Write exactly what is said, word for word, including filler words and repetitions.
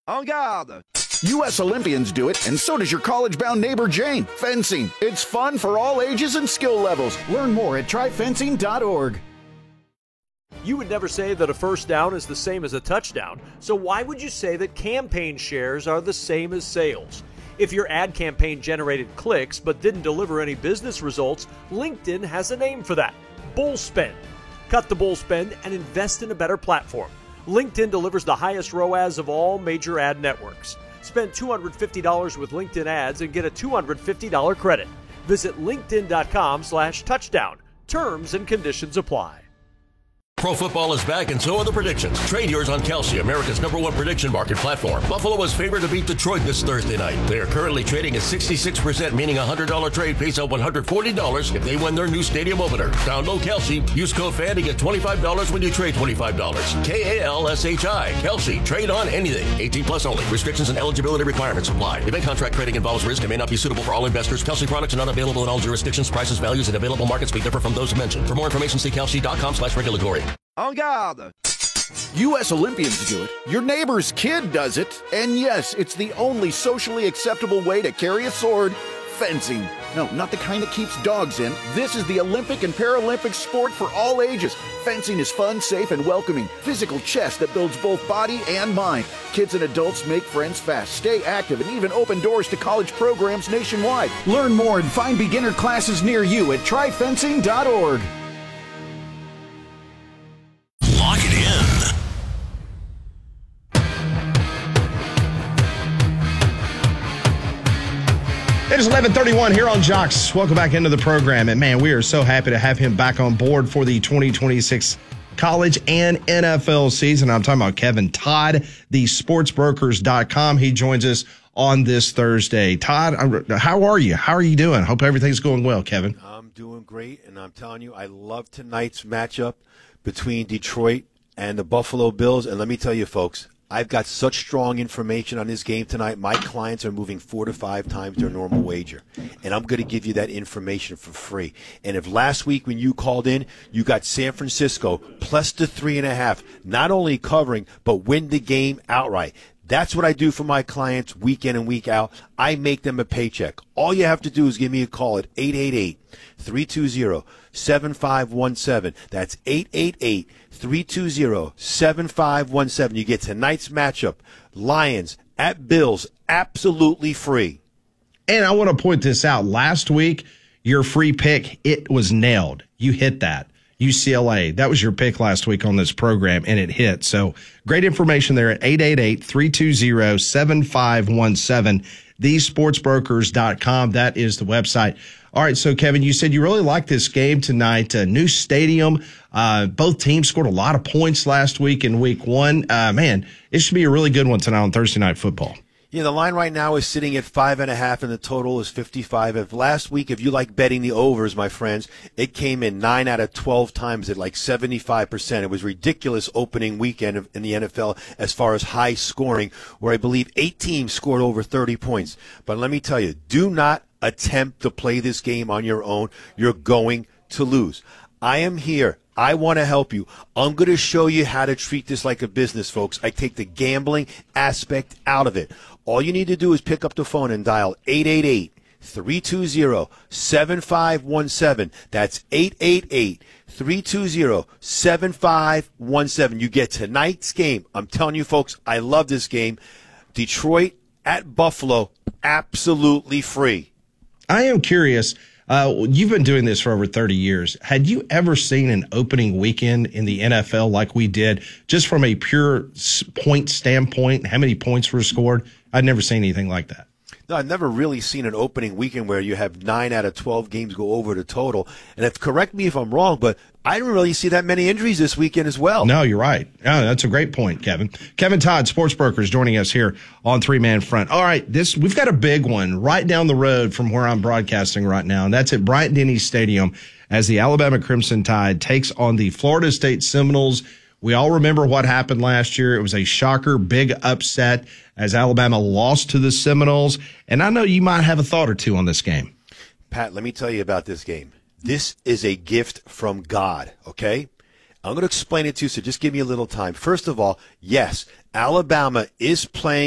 En garde! U S Olympians do it, and so does your college-bound neighbor Jane. Fencing. It's fun for all ages and skill levels. Learn more at try fencing dot org. You would never say that a first down is the same as a touchdown, so why would you say that campaign shares are the same as sales? If your ad campaign generated clicks but didn't deliver any business results, LinkedIn has a name for that: bull spend. Cut the bull spend and invest in a better platform. LinkedIn delivers the highest R O A S of all major ad networks. Spend two hundred fifty dollars with LinkedIn ads and get a two hundred fifty dollars credit. Visit linkedin.com slash touchdown. Terms and conditions apply. Pro football is back, and so are the predictions. Trade yours on Kalshi, America's number one prediction market platform. Buffalo is favored to beat Detroit this Thursday night. They are currently trading at sixty-six percent, meaning a one hundred dollars trade pays out one hundred forty dollars if they win their new stadium opener. Download Kalshi. Use code FAN to get twenty-five dollars when you trade twenty-five dollars. K A L S H I. Kalshi. Trade on anything. eighteen plus only. Restrictions and eligibility requirements apply. Event contract trading involves risk and may not be suitable for all investors. Kalshi products are not available in all jurisdictions. Prices, values, and available markets may differ from those mentioned. For more information, see kalshi.com slash regulatory. En garde! U S Olympians do it. Your neighbor's kid does it. And yes, it's the only socially acceptable way to carry a sword: fencing. No, not the kind that keeps dogs in. This is the Olympic and Paralympic sport for all ages. Fencing is fun, safe, and welcoming. Physical chess that builds both body and mind. Kids and adults make friends fast, stay active, and even open doors to college programs nationwide. Learn more and find beginner classes near you at try fencing dot org. Lock it in. It is eleven thirty-one here on Jocks. Welcome back into the program. And, man, we are so happy to have him back on board for the twenty twenty-six college and N F L season. I'm talking about Kevin Todd, the sports brokers dot com. He joins us on this Thursday. Todd, how are you? How are you doing? Hope everything's going well, Kevin. I'm doing great, and I'm telling you, I love tonight's matchup between Detroit and the Buffalo Bills. And let me tell you, folks, I've got such strong information on this game tonight. My clients are moving four to five times their normal wager, and I'm going to give you that information for free. And if last week when you called in, you got San Francisco plus the three and a half, not only covering, but win the game outright. That's what I do for my clients week in and week out. I make them a paycheck. All you have to do is give me a call at eight eight eight, three two zero, seven five one seven. That's eight eight eight, three two zero, seven five one seven. You get tonight's matchup, Lions at Bills, absolutely free. And I want to point this out. Last week, your free pick, it was nailed. You hit that. U C L A. That was your pick last week on this program, and it hit. So great information there at eight eight eight, three two zero, seven five one seven, the sports brokers dot com. That is the website. All right, so, Kevin, you said you really like this game tonight. A new stadium. Uh, both teams scored a lot of points last week in week one. Uh, man, it should be a really good one tonight on Thursday Night Football. Yeah, the line right now is sitting at five and a half, and the total is fifty-five. If last week, if you like betting the overs, my friends, it came in nine out of twelve times at like seventy-five percent. It was ridiculous opening weekend in the N F L as far as high scoring, where I believe eight teams scored over thirty points. But let me tell you, do not attempt to play this game on your own. You're going to lose. I am here. I want to help you. I'm going to show you how to treat this like a business, folks. I take the gambling aspect out of it. All you need to do is pick up the phone and dial eight eight eight, three two zero, seven five one seven. That's eight eight eight, three two zero, seven five one seven. You get tonight's game. I'm telling you, folks, I love this game. Detroit at Buffalo, absolutely free. I am curious. Uh, you've been doing this for over thirty years. Had you ever seen an opening weekend in the N F L like we did, just from a pure point standpoint, how many points were scored? I'd never seen anything like that. No, I've never really seen an opening weekend where you have nine out of twelve games go over the total. And if, correct me if I'm wrong, but I didn't really see that many injuries this weekend as well. No, you're right. Oh, that's a great point, Kevin. Kevin Todd, Sports Brokers, joining us here on Three Man Front. All right, this we've got a big one right down the road from where I'm broadcasting right now, and that's at Bryant-Denny Stadium as the Alabama Crimson Tide takes on the Florida State Seminoles. We all remember what happened last year. It was a shocker, big upset as Alabama lost to the Seminoles. And I know you might have a thought or two on this game. Pat, let me tell you about this game. This is a gift from God, okay? I'm going to explain it to you, so just give me a little time. First of all, yes, Alabama is playing